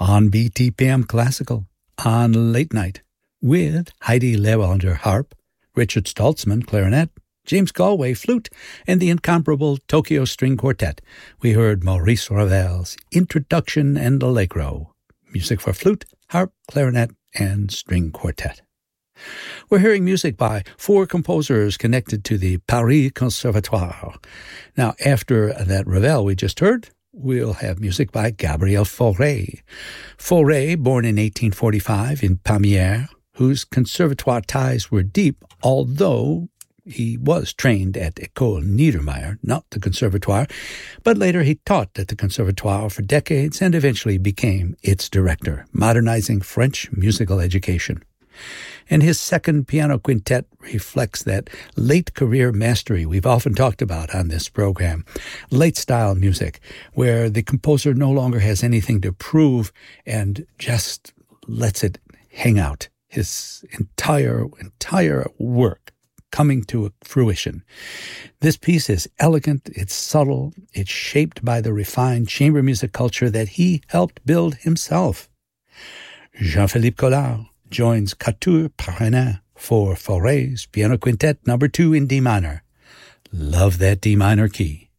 on BTPM Classical, on Late Night, with Heidi Lewalder harp, Richard Stoltzman clarinet, James Galway flute, and the incomparable Tokyo String Quartet. We heard Maurice Ravel's Introduction and Allegro, music for flute, harp, clarinet, and string quartet. We're hearing music by 4 composers connected to the Paris Conservatoire. Now, after that Ravel we just heard, we'll have music by Gabriel Fauré. Fauré, born in 1845 in Pamiers, whose conservatoire ties were deep, although he was trained at École Niedermeyer, not the Conservatoire, but later he taught at the Conservatoire for decades and eventually became its director, modernizing French musical education. And his second piano quintet reflects that late career mastery we've often talked about on this program, late style music, where the composer no longer has anything to prove and just lets it hang out, his entire work coming to fruition. This piece is elegant, it's subtle, it's shaped by the refined chamber music culture that he helped build himself. Jean-Philippe Collard joins Catur Paranin for Fauré's Piano Quintet No. 2 in D minor. Love that D minor key.